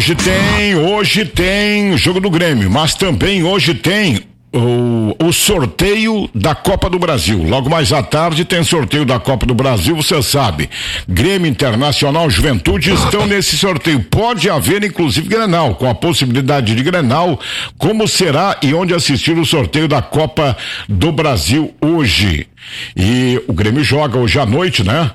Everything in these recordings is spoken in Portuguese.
Hoje tem jogo do Grêmio, mas também hoje tem o sorteio da Copa do Brasil. Logo mais à tarde tem sorteio da Copa do Brasil, você sabe. Grêmio, Internacional, Juventude estão nesse sorteio. Pode haver inclusive Grenal, com a possibilidade de Grenal, como será e onde assistir o sorteio da Copa do Brasil hoje. E o Grêmio joga hoje à noite, né?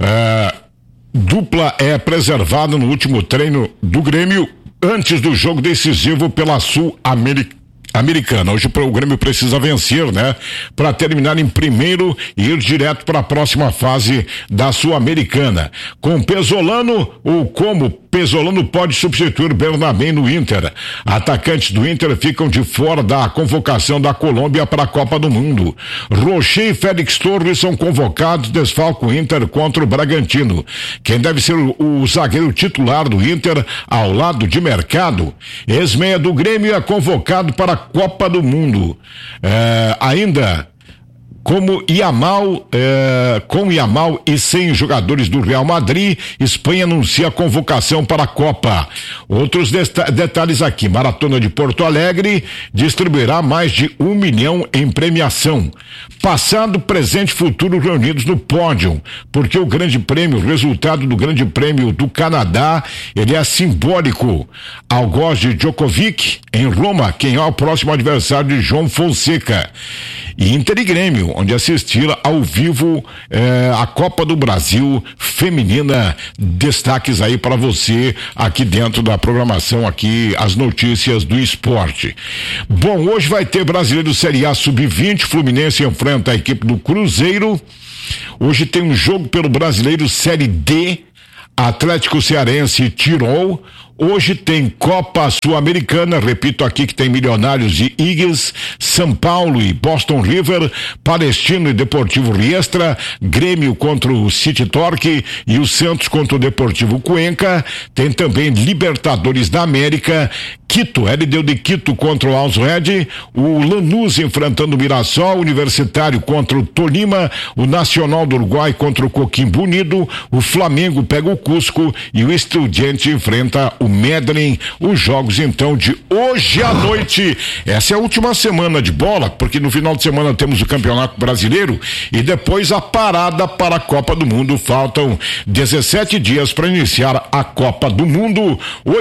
Dupla é preservada no último treino do Grêmio antes do jogo decisivo pela Sul-Americana. Hoje o Grêmio precisa vencer, né? Para terminar em primeiro e ir direto para a próxima fase da Sul-Americana. Com Pesolano, ou como Pesolano pode substituir Bernabé no Inter. Atacantes do Inter ficam de fora da convocação da Colômbia para a Copa do Mundo. Rocher e Félix Torres são convocados, desfalca o Inter contra o Bragantino. Quem deve ser o zagueiro titular do Inter ao lado de Mercado. Ex-meia do Grêmio é convocado para a Copa do Mundo. Ainda com Yamal e 100 jogadores do Real Madrid, Espanha anuncia a convocação para a Copa. Outros detalhes aqui: Maratona de Porto Alegre distribuirá mais de 1 milhão em premiação. Passado, presente e futuro reunidos no pódio, porque o resultado do Grande Prêmio do Canadá, ele é simbólico. Algoz de Djokovic em Roma, quem é o próximo adversário de João Fonseca. E Inter e Grêmio, onde assistir ao vivo a Copa do Brasil feminina. Destaques aí para você aqui dentro da programação, aqui as notícias do esporte. Bom, hoje vai ter Brasileiro Série A Sub-20, Fluminense enfrenta a equipe do Cruzeiro. Hoje tem um jogo pelo Brasileiro Série D, Atlético Cearense e Tirol. Hoje tem Copa Sul-Americana, repito aqui que tem Milionários e Eagles, São Paulo e Boston River, Palestino e Deportivo Riestra, Grêmio contra o City Torque e o Santos contra o Deportivo Cuenca. Tem também Libertadores da América, Quito, LDU de Quito contra o Alves Red, o Lanús enfrentando o Mirassol, Universitário contra o Tolima, o Nacional do Uruguai contra o Coquimbo Unido, o Flamengo pega o Cusco e o Estudiante enfrenta o Medellín. Os jogos então de hoje à noite. Essa é a última semana de bola, porque no final de semana temos o Campeonato Brasileiro e depois a parada para a Copa do Mundo. Faltam 17 dias para iniciar a Copa do Mundo.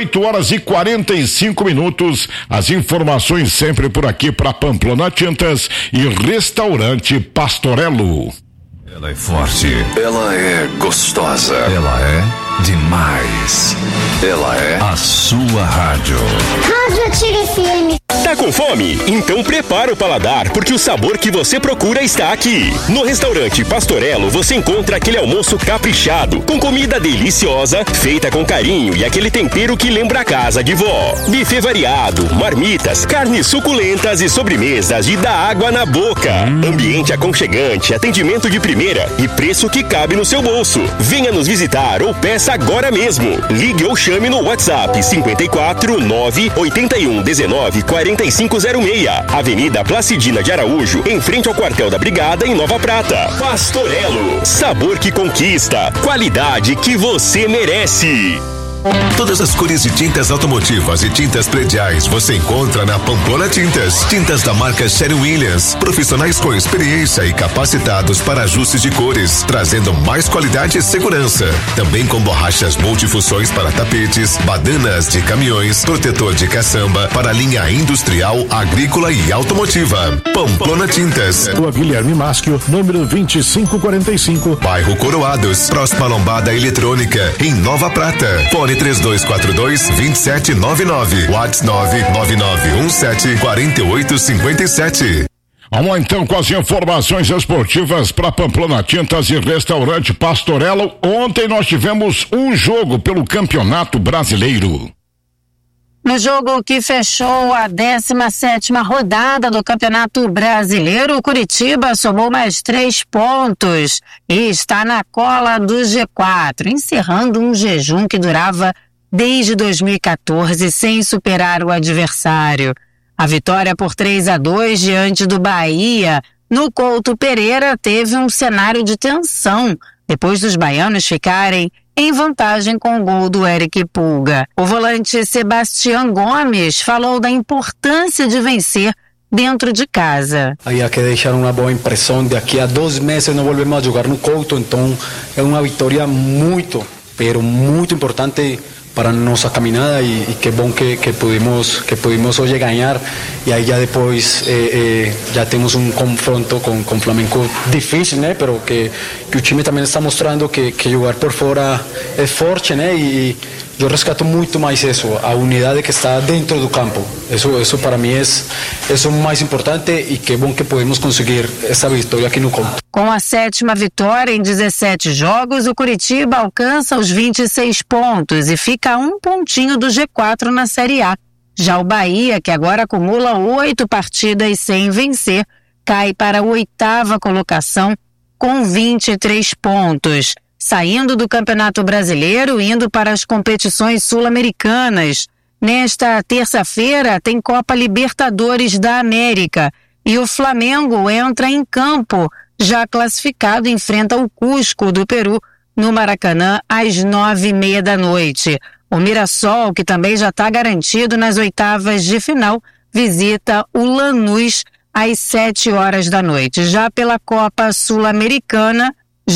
8h45. As informações sempre por aqui para Pamplona Tintas e Restaurante Pastorello. Ela é forte. Ela é gostosa. Ela é demais. Ela é a sua rádio. Rádio Ativa FM. Tá com fome? Então prepara o paladar, porque o sabor que você procura está aqui. No Restaurante Pastorello você encontra aquele almoço caprichado, com comida deliciosa, feita com carinho e aquele tempero que lembra a casa de vó. Buffet variado, marmitas, carnes suculentas e sobremesas de dar água na boca. Ambiente aconchegante, atendimento de primeira e preço que cabe no seu bolso. Venha nos visitar ou peça agora mesmo. Ligue ou chame no WhatsApp 54 981 19 4506. Avenida Placidina de Araújo, em frente ao quartel da Brigada, em Nova Prata. Pastorello, sabor que conquista, qualidade que você merece. Todas as cores de tintas automotivas e tintas prediais você encontra na Pamplona Tintas. Tintas da marca Sherwin-Williams. Profissionais com experiência e capacitados para ajustes de cores, trazendo mais qualidade e segurança. Também com borrachas multifunções para tapetes, badanas de caminhões, protetor de caçamba para linha industrial, agrícola e automotiva. Pamplona Tintas. Rua Guilherme Maschio, número 2545. Bairro Coroados, próxima lombada eletrônica, em Nova Prata. Fone 3242-2799. WhatsApp 999174857. Vamos lá então com as informações esportivas para Pamplona Tintas e Restaurante Pastorello. Ontem nós tivemos um jogo pelo Campeonato Brasileiro. No jogo que fechou a 17ª rodada do Campeonato Brasileiro, o Curitiba somou mais 3 pontos e está na cola do G4, encerrando um jejum que durava desde 2014 sem superar o adversário. A vitória por 3-2 diante do Bahia, no Couto Pereira, teve um cenário de tensão, depois dos baianos ficarem em vantagem com o gol do Eric Pulga. O volante Sebastián Gomes falou da importância de vencer dentro de casa. Havia que deixar uma boa impressão. Daqui a 2 meses não volvemos a jogar no Couto, então é uma vitória muito importante para nossa caminhada e que bom que pudimos hoje ganhar, e aí já depois já temos um confronto com o Flamengo difícil, né? Pero que o time também está mostrando que jogar por fora é forte, né? E eu rescato muito mais isso, a unidade que está dentro do campo. Isso para mim é o mais importante, e que bom que podemos conseguir essa vitória aqui no Couto. Com a 7ª vitória em 17 jogos, o Curitiba alcança os 26 pontos e fica a 1 pontinho do G4 na Série A. Já o Bahia, que agora acumula 8 partidas sem vencer, cai para a 8ª colocação com 23 pontos. Saindo do Campeonato Brasileiro, indo para as competições sul-americanas. Nesta terça-feira tem Copa Libertadores da América e o Flamengo entra em campo, já classificado, enfrenta o Cusco do Peru no Maracanã às 9h30 da noite. O Mirassol, que também já está garantido nas oitavas de final, visita o Lanús às 7h da noite. Já pela Copa Sul-Americana,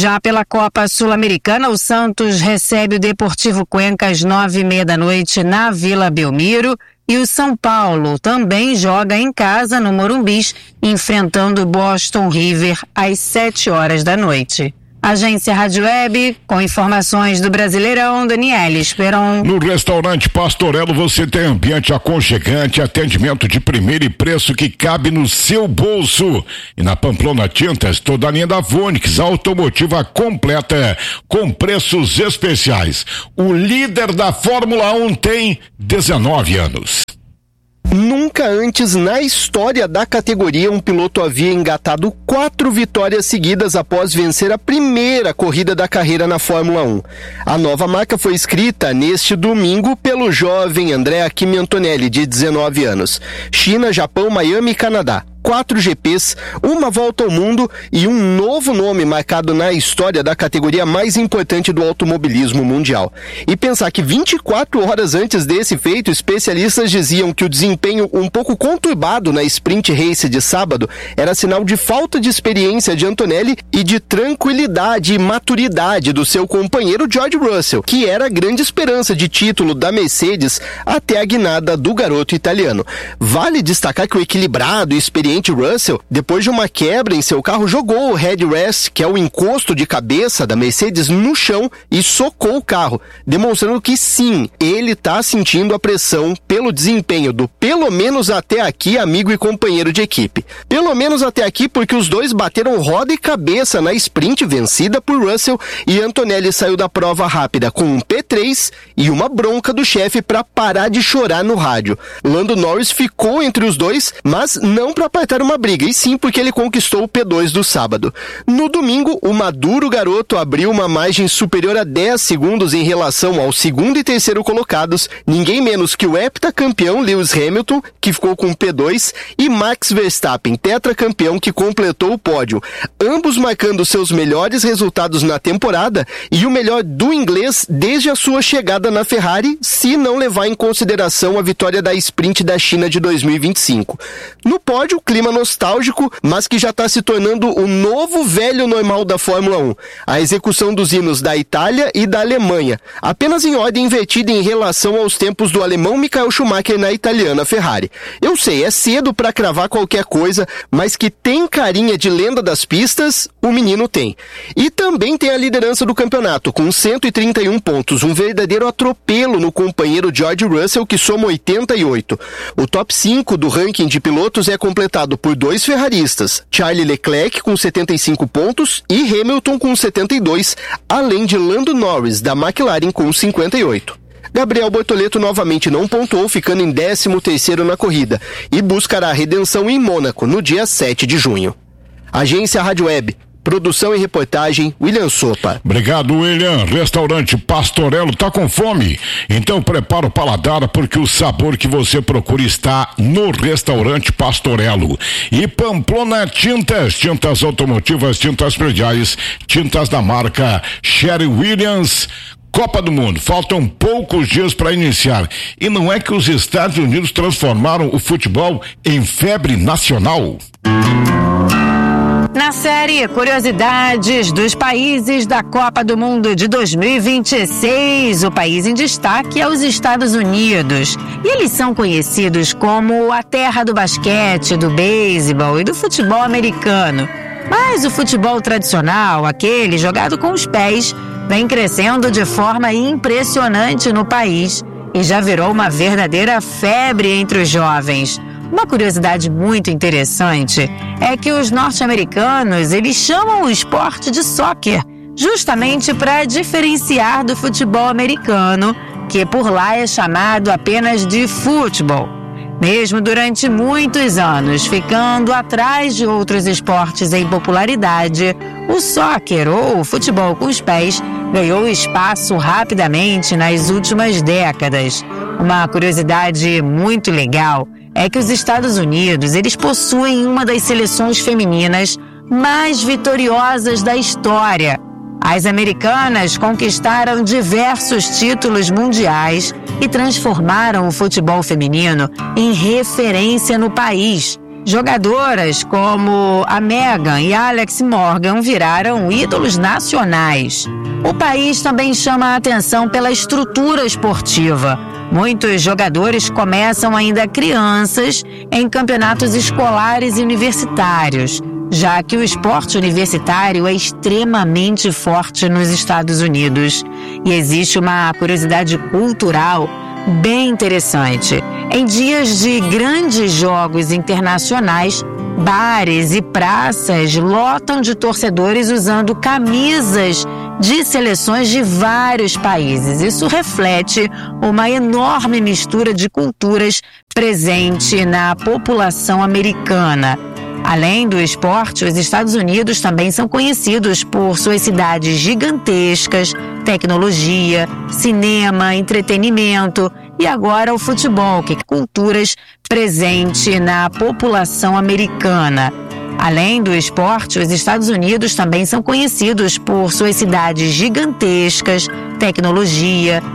o Santos recebe o Deportivo Cuenca às 9h30 da noite na Vila Belmiro, e o São Paulo também joga em casa no Morumbi, enfrentando o Boston River às 7h da noite. Agência Rádio Web, com informações do Brasileirão, Daniele Esperon. No restaurante Pastorello você tem ambiente aconchegante, atendimento de primeiro e preço que cabe no seu bolso. E na Pamplona Tintas, toda a linha da Vonix automotiva completa, com preços especiais. O líder da Fórmula 1 tem 19 anos. Nunca antes na história da categoria um piloto havia engatado 4 vitórias seguidas após vencer a primeira corrida da carreira na Fórmula 1. A nova marca foi escrita neste domingo pelo jovem Andrea Kimi Antonelli, de 19 anos. China, Japão, Miami e Canadá. 4 GPs, uma volta ao mundo e um novo nome marcado na história da categoria mais importante do automobilismo mundial. E pensar que 24 horas antes desse feito, especialistas diziam que o desempenho um pouco conturbado na Sprint Race de sábado era sinal de falta de experiência de Antonelli e de tranquilidade e maturidade do seu companheiro George Russell, que era a grande esperança de título da Mercedes até a guinada do garoto italiano. Vale destacar que o equilibrado e experiente Russell, depois de uma quebra em seu carro, jogou o headrest, que é o encosto de cabeça da Mercedes, no chão e socou o carro, demonstrando que sim, ele está sentindo a pressão pelo desempenho do pelo menos até aqui amigo e companheiro de equipe. Pelo menos até aqui porque os dois bateram roda e cabeça na sprint vencida por Russell, e Antonelli saiu da prova rápida com um P3 e uma bronca do chefe para parar de chorar no rádio. Lando Norris ficou entre os dois, mas não para apertar uma briga, e sim porque ele conquistou o P2 do sábado. No domingo, o maduro garoto abriu uma margem superior a 10 segundos em relação ao segundo e terceiro colocados, ninguém menos que o heptacampeão Lewis Hamilton, que ficou com o P2, e Max Verstappen, tetracampeão, que completou o pódio, ambos marcando seus melhores resultados na temporada e o melhor do inglês desde a sua chegada na Ferrari, se não levar em consideração a vitória da sprint da China de 2025. No pódio, clima nostálgico, mas que já está se tornando o novo velho normal da Fórmula 1. A execução dos hinos da Itália e da Alemanha, apenas em ordem invertida em relação aos tempos do alemão Michael Schumacher na italiana Ferrari. Eu sei, é cedo para cravar qualquer coisa, mas que tem carinha de lenda das pistas, o menino tem. E também tem a liderança do campeonato, com 131 pontos, um verdadeiro atropelo no companheiro George Russell, que soma 88. O top 5 do ranking de pilotos é completado por 2 ferraristas, Charles Leclerc com 75 pontos e Hamilton com 72, além de Lando Norris da McLaren com 58. Gabriel Bortoleto novamente não pontuou, ficando em 13º na corrida, e buscará a redenção em Mônaco no dia 7 de junho. Agência Rádio Web. Produção e reportagem, William Sopa. Obrigado, William. Restaurante Pastorello, tá com fome? Então prepara o paladar, porque o sabor que você procura está no Restaurante Pastorello. E Pamplona Tintas, tintas automotivas, tintas prediais, tintas da marca Sherwin-Williams, Copa do Mundo, faltam poucos dias para iniciar. E não é que os Estados Unidos transformaram o futebol em febre nacional? Na série Curiosidades dos Países da Copa do Mundo de 2026, o país em destaque é os Estados Unidos. E eles são conhecidos como a terra do basquete, do beisebol e do futebol americano. Mas o futebol tradicional, aquele jogado com os pés, vem crescendo de forma impressionante no país e já virou uma verdadeira febre entre os jovens. Uma curiosidade muito interessante é que os norte-americanos, eles chamam o esporte de soccer, justamente para diferenciar do futebol americano, que por lá é chamado apenas de futebol. Mesmo durante muitos anos, ficando atrás de outros esportes em popularidade, o soccer, ou futebol com os pés, ganhou espaço rapidamente nas últimas décadas. Uma curiosidade muito legal é que os Estados Unidos, eles possuem uma das seleções femininas mais vitoriosas da história. As americanas conquistaram diversos títulos mundiais e transformaram o futebol feminino em referência no país. Jogadoras como a Megan e a Alex Morgan viraram ídolos nacionais. O país também chama a atenção pela estrutura esportiva. Muitos jogadores começam ainda crianças em campeonatos escolares e universitários, já que o esporte universitário é extremamente forte nos Estados Unidos. E existe uma curiosidade cultural bem interessante. Em dias de grandes jogos internacionais, bares e praças lotam de torcedores usando camisas de seleções de vários países. Isso reflete uma enorme mistura de culturas presente na população americana. Além do esporte, os Estados Unidos também são conhecidos por suas cidades gigantescas, tecnologia, cinema, entretenimento e agora o futebol, que é culturas presente na população americana. Além do esporte, os Estados Unidos também são conhecidos por suas cidades gigantescas, tecnologia,